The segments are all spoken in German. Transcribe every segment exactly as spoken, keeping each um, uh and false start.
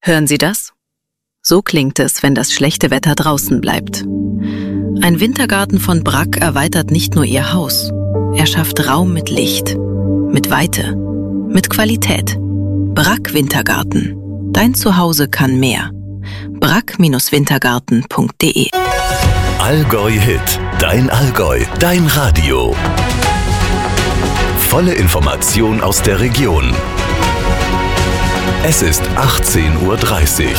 Hören Sie das? So klingt es, wenn das schlechte Wetter draußen bleibt. Ein Wintergarten von Bragg erweitert nicht nur Ihr Haus. Er schafft Raum mit Licht, mit Weite, mit Qualität. Bragg Wintergarten. Dein Zuhause kann mehr. bragg Wintergarten punkt de Allgäu Hit. Dein Allgäu. Dein Radio. Volle Information aus der Region. Es ist achtzehn Uhr dreißig.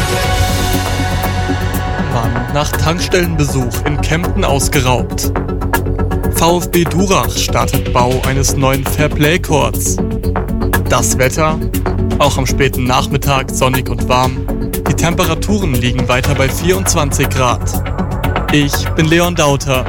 Mann nach Tankstellenbesuch in Kempten ausgeraubt. VfB Durach startet Bau eines neuen Fairplay-Courts. Das Wetter? Auch am späten Nachmittag sonnig und warm. Die Temperaturen liegen weiter bei vierundzwanzig Grad. Ich bin Leon Dauter.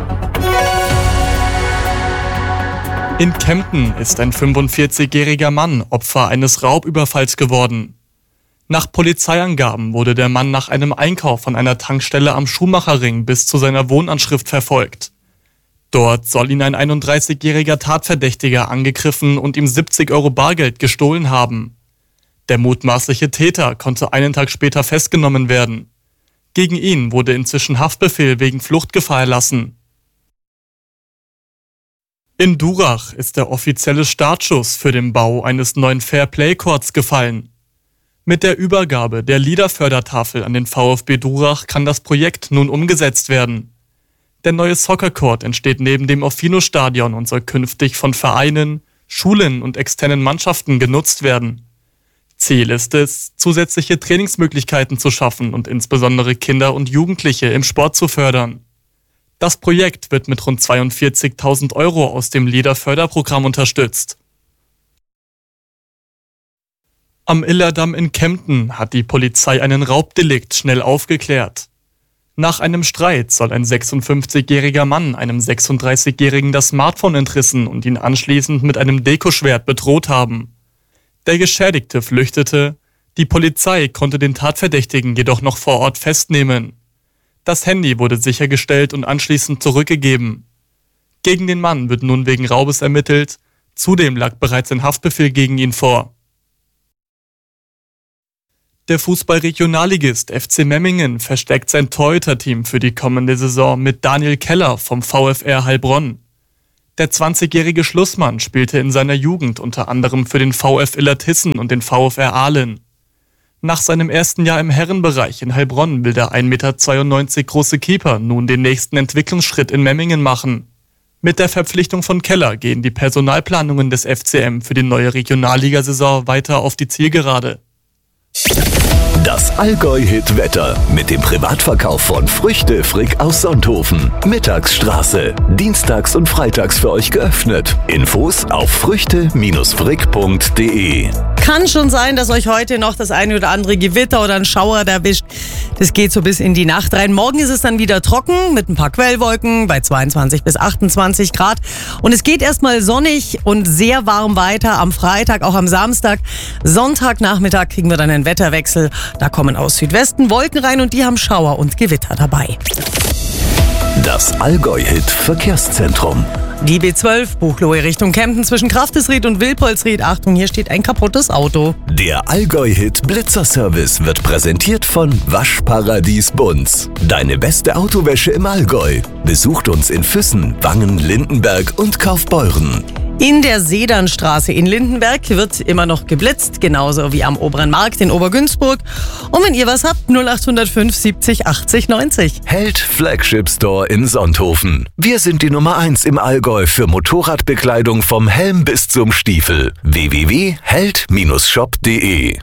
In Kempten ist ein fünfundvierzigjähriger Mann Opfer eines Raubüberfalls geworden. Nach Polizeiangaben wurde der Mann nach einem Einkauf an einer Tankstelle am Schuhmacherring bis zu seiner Wohnanschrift verfolgt. Dort soll ihn ein einunddreißigjähriger Tatverdächtiger angegriffen und ihm siebzig Euro Bargeld gestohlen haben. Der mutmaßliche Täter konnte einen Tag später festgenommen werden. Gegen ihn wurde inzwischen Haftbefehl wegen Fluchtgefahr erlassen. In Durach ist der offizielle Startschuss für den Bau eines neuen Fairplay-Courts gefallen. Mit der Übergabe der Liederfördertafel an den VfB Durach kann das Projekt nun umgesetzt werden. Der neue Soccer-Court entsteht neben dem Offino-Stadion und soll künftig von Vereinen, Schulen und externen Mannschaften genutzt werden. Ziel ist es, zusätzliche Trainingsmöglichkeiten zu schaffen und insbesondere Kinder und Jugendliche im Sport zu fördern. Das Projekt wird mit rund zweiundvierzigtausend Euro aus dem Liederförderprogramm unterstützt. Am Illerdamm in Kempten hat die Polizei einen Raubdelikt schnell aufgeklärt. Nach einem Streit soll ein sechsundfünfzigjähriger Mann einem sechsunddreißigjährigen das Smartphone entrissen und ihn anschließend mit einem Dekoschwert bedroht haben. Der Geschädigte flüchtete, die Polizei konnte den Tatverdächtigen jedoch noch vor Ort festnehmen. Das Handy wurde sichergestellt und anschließend zurückgegeben. Gegen den Mann wird nun wegen Raubes ermittelt, zudem lag bereits ein Haftbefehl gegen ihn vor. Der Fußball-Regionalligist F C Memmingen verstärkt sein Torhüter-Team für die kommende Saison mit Daniel Keller vom VfR Heilbronn. Der zwanzigjährige Schlussmann spielte in seiner Jugend unter anderem für den VfL Illertissen und den VfR Aalen. Nach seinem ersten Jahr im Herrenbereich in Heilbronn will der ein Meter zweiundneunzig große Keeper nun den nächsten Entwicklungsschritt in Memmingen machen. Mit der Verpflichtung von Keller gehen die Personalplanungen des F C M für die neue Regionalligasaison weiter auf die Zielgerade. Das Allgäu-Hit-Wetter mit dem Privatverkauf von Früchte Frick aus Sonthofen. Mittagsstraße. Dienstags und freitags für euch geöffnet. Infos auf früchte Frick punkt de. Kann schon sein, dass euch heute noch das eine oder andere Gewitter oder ein Schauer erwischt. Das geht so bis in die Nacht rein. Morgen ist es dann wieder trocken mit ein paar Quellwolken bei zweiundzwanzig bis achtundzwanzig Grad. Und es geht erstmal sonnig und sehr warm weiter am Freitag, auch am Samstag. Sonntagnachmittag kriegen wir dann einen Wetterwechsel. Da kommen aus Südwesten Wolken rein und die haben Schauer und Gewitter dabei. Das Allgäu-Hit-Verkehrszentrum. Die B zwölf, Buchloe Richtung Kempten zwischen Kraftesried und Wilpolsried. Achtung, hier steht ein kaputtes Auto. Der Allgäu-Hit Blitzerservice wird präsentiert von Waschparadies Bunz. Deine beste Autowäsche im Allgäu. Besucht uns in Füssen, Wangen, Lindenberg und Kaufbeuren. In der Sedernstraße in Lindenberg wird immer noch geblitzt, genauso wie am Oberen Markt in Obergünzburg. Und wenn ihr was habt, null acht null fünf siebzig achtzig neunzig. Held Flagship Store in Sonthofen. Wir sind die Nummer eins im Allgäu für Motorradbekleidung vom Helm bis zum Stiefel. w w w punkt held shop punkt de.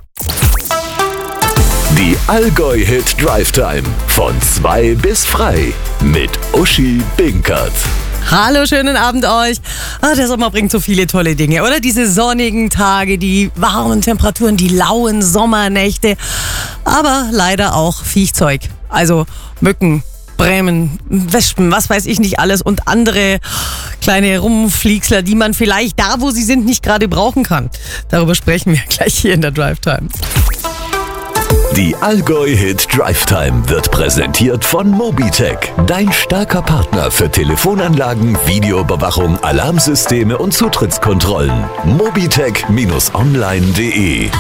Die Allgäu-Hit Drive Time von zwei bis frei mit Uschi Binkert. Hallo, schönen Abend euch. Ah, der Sommer bringt so viele tolle Dinge, oder? Diese sonnigen Tage, die warmen Temperaturen, die lauen Sommernächte. Aber leider auch Viechzeug. Also Mücken, Bremen, Wespen, was weiß ich nicht alles und andere kleine Rumfliegsler, die man vielleicht da, wo sie sind, nicht gerade brauchen kann. Darüber sprechen wir gleich hier in der Drive Time. Die Allgäu-Hit Drive Time wird präsentiert von Mobitech, dein starker Partner für Telefonanlagen, Videoüberwachung, Alarmsysteme und Zutrittskontrollen. Mobitech Bindestrich online punkt de